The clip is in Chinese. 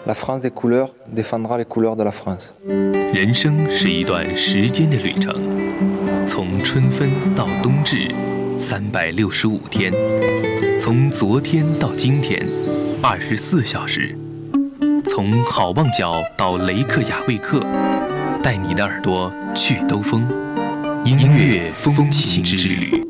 La France des couleurs défendra les couleurs de la France。 人生是一段时间的旅程，从春分到冬至，365天，从昨天到今天，24小时，从好望角到雷克雅未克，带你的耳朵去兜风，音乐风情之旅。